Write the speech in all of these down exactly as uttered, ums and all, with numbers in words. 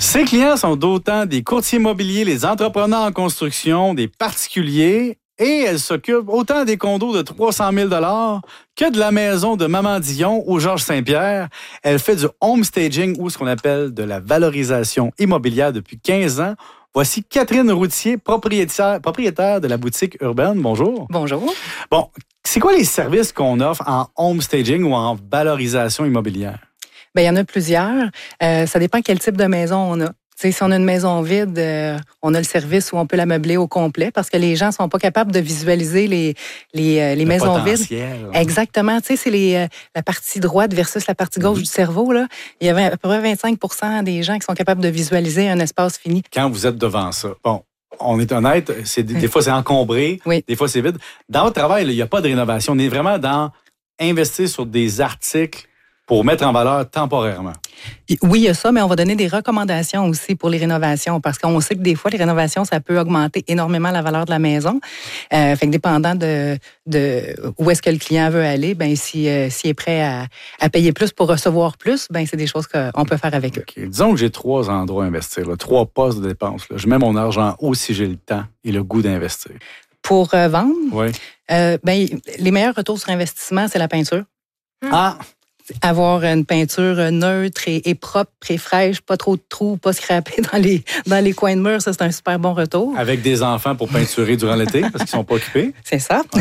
Ses clients sont d'autant des courtiers immobiliers, les entrepreneurs en construction, des particuliers, et elle s'occupe autant des condos de trois cent mille dollars que de la maison de Maman Dion ou Georges Saint-Pierre. Elle fait du home staging ou ce qu'on appelle de la valorisation immobilière depuis quinze ans. Voici Catherine Routier, propriétaire, propriétaire de la boutique urbaine. Bonjour. Bonjour. Bon, c'est quoi les services qu'on offre en home staging ou en valorisation immobilière? Bien, il y en a plusieurs. Euh, ça dépend quel type de maison on a. T'sais, si on a une maison vide, euh, on a le service où on peut la meubler au complet parce que les gens sont pas capables de visualiser les les, euh, les le maisons potentiel, vides. Là. Exactement. Tu sais, c'est les euh, la partie droite versus la partie gauche mm-hmm. du cerveau là. Il y a à peu près vingt-cinq pour cent des gens qui sont capables de visualiser un espace fini. Quand vous êtes devant ça, bon, on est honnête, c'est des, des fois c'est encombré, oui. des fois c'est vide. Dans votre travail, il n'y a pas de rénovation. On est vraiment dans investir sur des articles pour mettre en valeur temporairement. Oui, il y a ça, mais on va donner des recommandations aussi pour les rénovations parce qu'on sait que des fois, les rénovations, ça peut augmenter énormément la valeur de la maison. Euh, fait que dépendant de, de où est-ce que le client veut aller, ben si, euh, s'il est prêt à, à payer plus pour recevoir plus, ben c'est des choses qu'on peut faire avec eux. Okay. Disons que j'ai trois endroits à investir, là, trois postes de dépenses. Là. Je mets mon argent où si j'ai le temps et le goût d'investir. Pour euh, vendre, oui. euh, ben, les meilleurs retours sur investissement, c'est la peinture. Ah! Avoir une peinture neutre et, et propre et fraîche, pas trop de trous, pas scrapé dans les, dans les coins de mur, ça c'est un super bon retour. Avec des enfants pour peinturer durant l'été parce qu'ils sont pas occupés. C'est ça. Oui.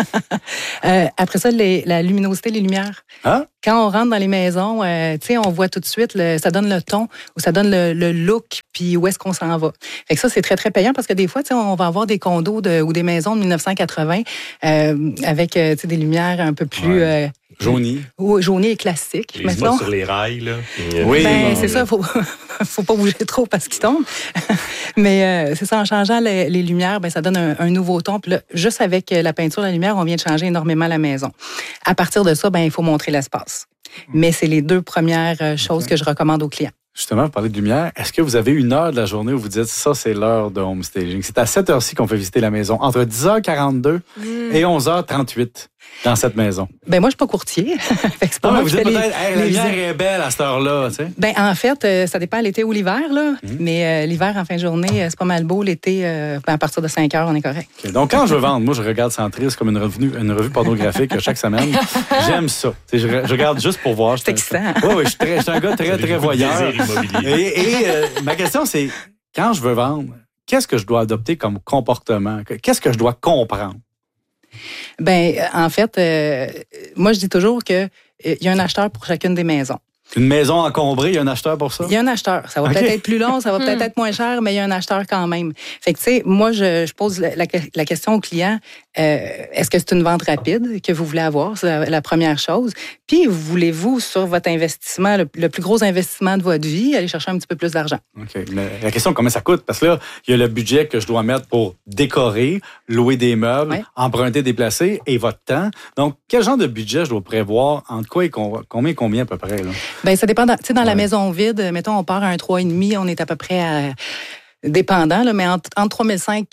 euh, après ça, les, la luminosité, les lumières. Ah? Quand on rentre dans les maisons, euh, tu sais, on voit tout de suite, le, ça donne le ton ou ça donne le, le look, puis où est-ce qu'on s'en va. Fait que ça, c'est très, très payant parce que des fois, tu sais, on va avoir des condos de, ou des maisons de dix-neuf cent quatre-vingts euh, avec, euh, tu sais, des lumières un peu plus... Ouais. Euh, Jaunie. Ou jaunie et classique. Les spots sur les rails, là. Et, oui. Ben, c'est ça, il faut, faut pas bouger trop parce qu'ils tombent. Mais euh, c'est ça, en changeant les, les lumières, ben, ça donne un, un nouveau ton. Puis là, juste avec la peinture, la lumière, on vient de changer énormément la maison. À partir de ça, ben, il faut montrer l'espace. Mais c'est les deux premières choses okay. que je recommande aux clients. Justement, vous parlez de lumière. Est-ce que vous avez une heure de la journée où vous dites ça, c'est l'heure de home staging? C'est à cette heure-ci qu'on fait visiter la maison, entre dix heures quarante-deux mm. et onze heures trente-huit dans cette maison. Ben moi, je suis pas courtier. fait que c'est pas non, moi mais qui vous fais dites les, peut-être, hey, la lumière est belle à cette heure-là, tu sais. Ben en fait, euh, ça dépend l'été ou l'hiver, là. Mm. Mais euh, l'hiver, en fin de journée, euh, c'est pas mal beau. L'été, euh, ben, à partir de cinq heures, on est correct. Okay. Donc, quand je veux vendre, moi, je regarde Centris comme une revue, une revue pornographique chaque semaine. J'aime ça. Je, je regarde juste pour voir. C'est excitant. Oui, oui, je suis un gars très, très voyeur. Et, et euh, ma question, c'est, quand je veux vendre, qu'est-ce que je dois adopter comme comportement? Qu'est-ce que je dois comprendre? Ben, en fait, euh, moi, je dis toujours qu'il euh, y a un acheteur pour chacune des maisons. Une maison encombrée, il y a un acheteur pour ça? Il y a un acheteur. Ça va okay. peut-être être plus long, ça va peut-être être moins cher, mais il y a un acheteur quand même. Fait que, tu sais, moi, je, je pose la, la, la question au client, euh, est-ce que c'est une vente rapide que vous voulez avoir? C'est la, la première chose. Puis, voulez-vous, sur votre investissement, le, le plus gros investissement de votre vie, aller chercher un petit peu plus d'argent? OK. Mais la question, combien ça coûte? Parce que là, il y a le budget que je dois mettre pour décorer, louer des meubles, oui. emprunter, déplacer et votre temps. Donc, quel genre de budget je dois prévoir? Entre quoi et combien et combien à peu près, là? Bien, ça dépend. Tu sais, dans ouais. la maison vide, mettons, on part à un trois virgule cinq, on est à peu près à... dépendant, là, mais entre, entre trois mille cinq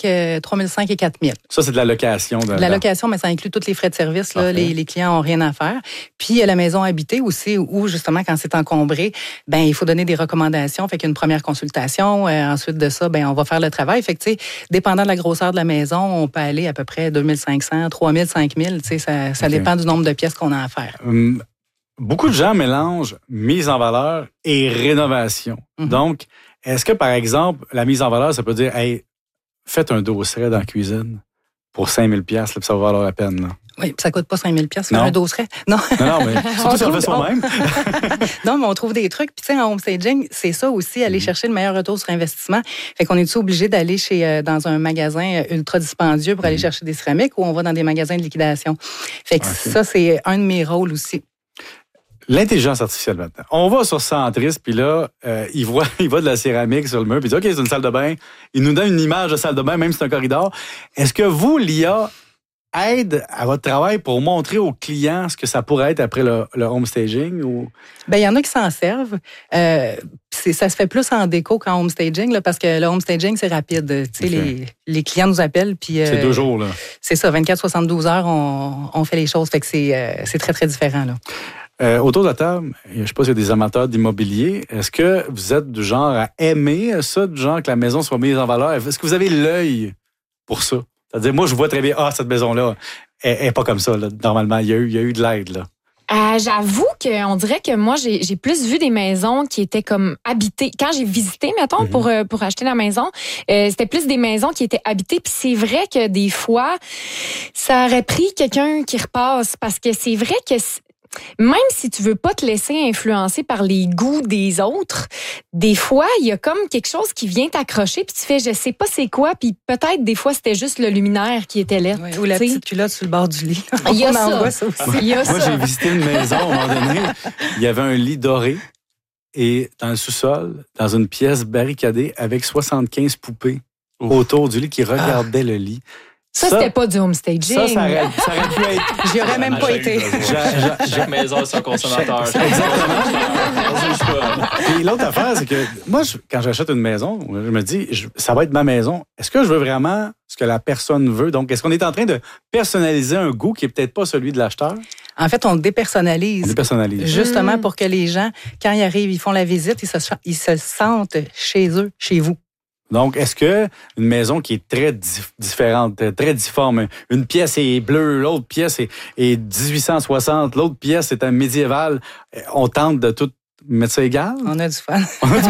et quatre mille. Ça, c'est de la location. De, de la location, mais ça inclut tous les frais de service. Là, les, les clients n'ont rien à faire. Puis, il y a la maison habitée aussi, où, justement, quand c'est encombré, ben il faut donner des recommandations. Fait qu'une première consultation. Euh, ensuite de ça, ben on va faire le travail. Fait que, tu sais, dépendant de la grosseur de la maison, on peut aller à peu près deux mille cinq cents, trois mille, cinq mille. Tu sais, ça, ça okay. dépend du nombre de pièces qu'on a à faire. Hum. Beaucoup de gens mélangent mise en valeur et rénovation. Mm-hmm. Donc, est-ce que, par exemple, la mise en valeur, ça peut dire, hey, faites un dosseret dans la cuisine pour cinq mille dollars, ça va valoir la peine, là? Oui, ça coûte pas cinq mille dollars, faire un dosseret. Non, non, non mais surtout si on fait soi-même. Non, mais on trouve des trucs. Puis, tu sais, en home staging, c'est ça aussi, aller mm-hmm. chercher le meilleur retour sur investissement. Fait qu'on est-tu obligé d'aller chez euh, dans un magasin ultra dispendieux pour mm-hmm. aller chercher des céramiques ou on va dans des magasins de liquidation? Fait que okay. ça, c'est un de mes rôles aussi. L'intelligence artificielle maintenant. On va sur Centris, puis là, euh, il voit il voit de la céramique sur le mur, puis il dit, OK, c'est une salle de bain. Il nous donne une image de salle de bain, même si c'est un corridor. Est-ce que vous, l'I A, aide à votre travail pour montrer aux clients ce que ça pourrait être après le, le home staging? Ou... Bien, il y en a qui s'en servent. Euh, c'est, ça se fait plus en déco qu'en home staging, là, parce que le home staging, c'est rapide. Tu sais, okay. les, les clients nous appellent, puis... Euh, c'est deux jours, là. C'est ça, vingt-quatre à soixante-douze heures, on, on fait les choses. Fait que c'est, euh, c'est très, très différent, là. Euh, autour de la table, je ne sais pas s'il y a des amateurs d'immobilier. Est-ce que vous êtes du genre à aimer ça, du genre que la maison soit mise en valeur? Est-ce que vous avez l'œil pour ça? C'est-à-dire, moi, je vois très bien, ah, cette maison-là, elle n'est pas comme ça, là. Normalement. Il y a eu, il y a eu de l'aide, là. Euh, j'avoue qu'on dirait que moi, j'ai, j'ai plus vu des maisons qui étaient comme habitées. Quand j'ai visité, mettons, mm-hmm. pour, euh, pour acheter la maison, euh, c'était plus des maisons qui étaient habitées. Puis c'est vrai que des fois, ça aurait pris quelqu'un qui repasse. Parce que c'est vrai que même si tu veux pas te laisser influencer par les goûts des autres, des fois, il y a comme quelque chose qui vient t'accrocher, puis tu fais, je sais pas c'est quoi, puis peut-être des fois, c'était juste le luminaire qui était là. Oui, ou la petite culotte sur le bord du lit. Il y a On ça. en voit ça aussi. Il y a Moi, ça. j'ai visité une maison, à un moment donné, il y avait un lit doré, et dans le sous-sol, dans une pièce barricadée, avec soixante-quinze poupées Ouf. Autour du lit qui regardaient ah. le lit. Ça, ça, c'était pas du homestaging. Ça, ça aurait, ça aurait pu être... J'y aurais même pas été. Chaque, chaque maison a son consommateur. Chaque, exactement. Et l'autre affaire, c'est que moi, je, quand j'achète une maison, je me dis, je, ça va être ma maison. Est-ce que je veux vraiment ce que la personne veut? Donc, est-ce qu'on est en train de personnaliser un goût qui est peut-être pas celui de l'acheteur? En fait, on le dépersonnalise. On dépersonnalise. Justement mmh. pour que les gens, quand ils arrivent, ils font la visite, ils se, ils se sentent chez eux, chez vous. Donc, est-ce que une maison qui est très dif- différente, très difforme, une pièce est bleue, l'autre pièce est, est dix-huit cent soixante, l'autre pièce est un médiéval, on tente de tout mettre ça égal? On a du fun.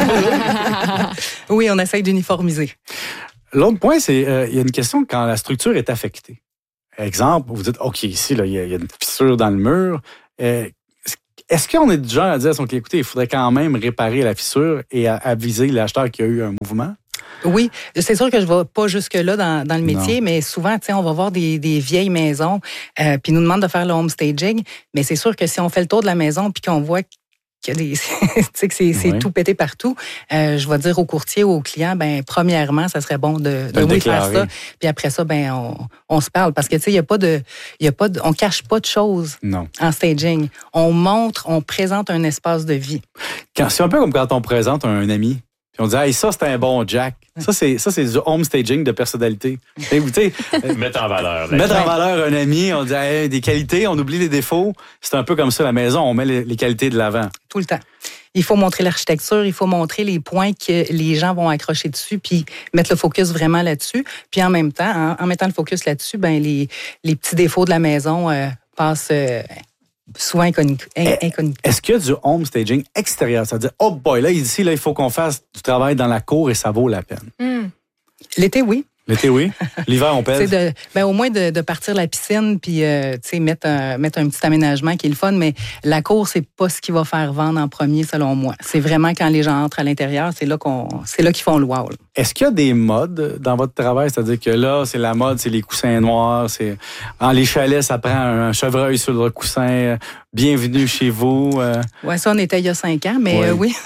Oui, on essaye d'uniformiser. L'autre point, c'est euh, il y a une question quand la structure est affectée. Exemple, vous dites, OK, ici, là, il y, y a une fissure dans le mur. Euh, Est-ce qu'on est du genre à dire, OK, écoutez, il faudrait quand même réparer la fissure et à, aviser l'acheteur qu'il y a eu un mouvement? Oui, c'est sûr que je ne vais pas jusque-là dans, dans le métier, non. mais souvent, tu sais, on va voir des, des vieilles maisons, euh, puis ils nous demandent de faire le homestaging, mais c'est sûr que si on fait le tour de la maison puis qu'on voit que, des, que c'est, c'est oui. tout pété partout, euh, je vais dire au courtier ou au client, ben premièrement, ça serait bon de, de, de oui, faire ça, puis après ça, ben on, on se parle, parce que tu sais, il y a pas de, il y a pas de, on cache pas de choses non. en staging. On montre, on présente un espace de vie. Quand, c'est un peu comme quand on présente un ami. On dit, hey, ça, c'est un bon Jack. Ça, c'est, ça, c'est du homestaging de personnalité. Vous savez, mettre en valeur. Mettre en valeur un ami, on dit, hey, des qualités, on oublie les défauts. C'est un peu comme ça, la maison, on met les, les qualités de l'avant. Tout le temps. Il faut montrer l'architecture, il faut montrer les points que les gens vont accrocher dessus, puis mettre le focus vraiment là-dessus. Puis en même temps, en, en mettant le focus là-dessus, ben les, les petits défauts de la maison euh, passent... Euh, souvent inconnu. inconnu. Est-ce qu'il y a du homestaging extérieur? C'est-à-dire, oh boy, là, ici, là, il faut qu'on fasse du travail dans la cour et ça vaut la peine. Mm. L'été, oui. L'été, oui. L'hiver, on pèse. De, ben, au moins de, de partir la piscine puis euh, mettre, un, mettre un petit aménagement qui est le fun, mais la cour, c'est pas ce qui va faire vendre en premier, selon moi. C'est vraiment quand les gens entrent à l'intérieur, c'est là, qu'on, c'est là qu'ils font le wow. Là. Est-ce qu'il y a des modes dans votre travail? C'est-à-dire que là, c'est la mode, c'est les coussins noirs, c'est en les chalets, ça prend un chevreuil sur le coussin. Bienvenue chez vous. Euh... Oui, ça, on était il y a cinq ans, mais ouais. euh, oui.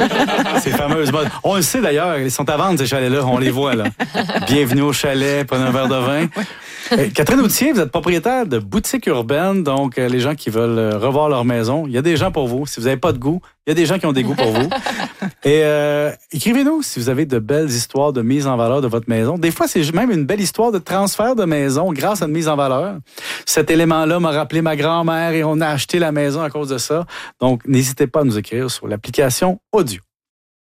Ces fameuses modes. On le sait d'ailleurs, ils sont à vendre, ces chalets-là, on les voit, là. Bienvenue au chalet, prenez un verre de vin. Euh, Catherine Outhier, vous êtes propriétaire de Boutique Urbaine, donc euh, les gens qui veulent euh, revoir leur maison, il y a des gens pour vous. Si vous n'avez pas de goût, il y a des gens qui ont des goûts pour vous. Et euh, écrivez-nous si vous avez de belles histoires de mise en valeur de votre maison. Des fois, c'est même une belle histoire de transfert de maison grâce à une mise en valeur. Cet élément-là m'a rappelé ma grand-mère et on a acheté la maison à cause de ça. Donc, n'hésitez pas à nous écrire sur l'application Audio.